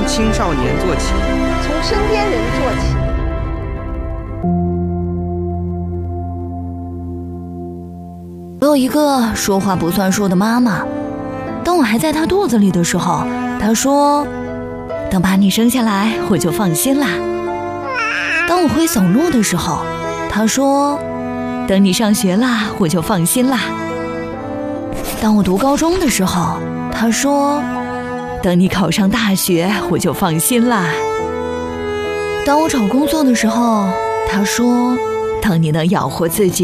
青少年做起， 从身边人做起。 我有一个说话不算数的妈妈，当我还在她肚子里的时候，她说：“等把你生下来，我就放心啦。”当我会走路的时候，她说：“等你上学啦，我就放心啦。”当我读高中的时候，她说：“等你考上大学，我就放心啦。”当我找工作的时候，她说：“等你能养活自己。”